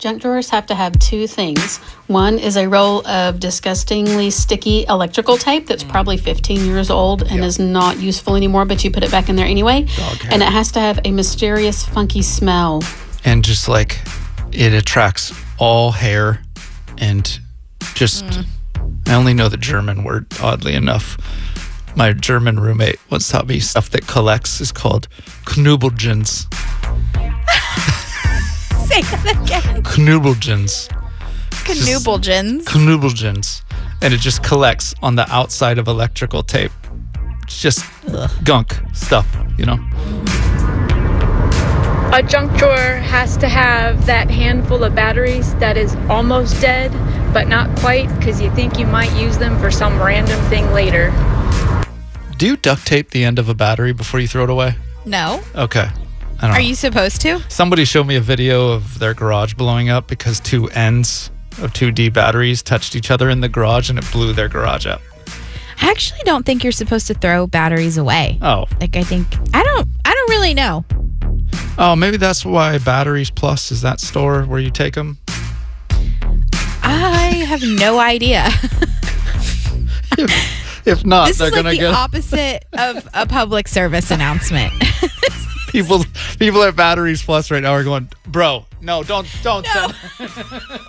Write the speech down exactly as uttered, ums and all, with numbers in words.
Junk drawers have to have two things. One is a roll of disgustingly sticky electrical tape that's probably fifteen years old and Yep. is not useful anymore, but you put it back in there anyway. Dog hair. And it has to have a mysterious, funky smell. And just like it attracts all hair and just, I only know the German word, oddly enough. My German roommate once taught me stuff that collects is called Knubelgens. Say that again. Knubelgens. Knubelgens. Knubelgens. And it just collects on the outside of electrical tape. It's just Ugh. gunk stuff, you know? A junk drawer has to have that handful of batteries that is almost dead, but not quite, because you think you might use them for some random thing later. Do you duct tape the end of a battery before you throw it away? No. Okay. I don't know. Are you supposed to? Somebody showed me a video of their garage blowing up because two ends of two D batteries touched each other in the garage and it blew their garage up. I actually don't think you're supposed to throw batteries away. Oh. Like I think I don't I don't really know. Oh, maybe that's why Batteries Plus is that store where you take them. I have no idea. if, if not, This they're is like gonna the get opposite of a public service announcement. people. People at Batteries Plus right now are going, bro, no, don't, don't. No. Send.